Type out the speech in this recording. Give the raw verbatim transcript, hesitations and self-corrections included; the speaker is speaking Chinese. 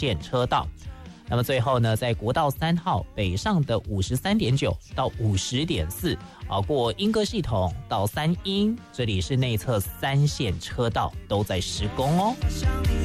线车道。那么最后呢，在国道三号北上的五十三点九到五十点四啊，过莺歌系统到三莺，这里是内侧三线车道都在施工哦。